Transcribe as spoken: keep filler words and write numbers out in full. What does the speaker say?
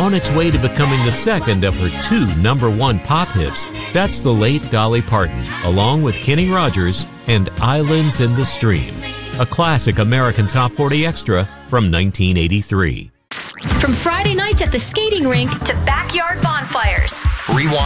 on its way to becoming the second of her two number one pop hits. That's the late Dolly Parton, along with Kenny Rogers and Islands in the Stream, a classic American Top forty extra from nineteen eighty-three. From Friday nights at the skating rink to backyard bonfires. Rewind.